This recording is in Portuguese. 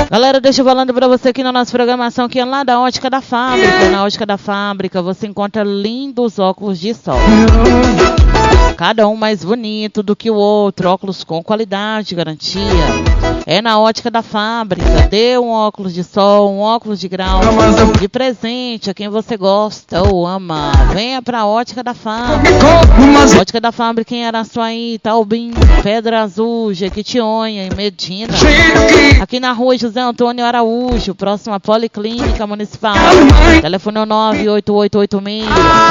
Galera, deixa eu falando pra você aqui na nossa programação, que é lá da Ótica da Fábrica. Na Ótica da Fábrica você encontra lindos óculos de sol. Cada um mais bonito do que o outro, óculos com qualidade, garantia. É na Ótica da Fábrica. Dê um óculos de sol, um óculos de grau de presente a quem você gosta ou ama. Venha pra Ótica da Fábrica. Ótica da Fábrica em Araçuaí, Taubim, Pedra Azul, Jequitinhonha e Medina. Aqui na rua José Antônio Araújo, próximo à Policlínica Municipal. Telefone 98886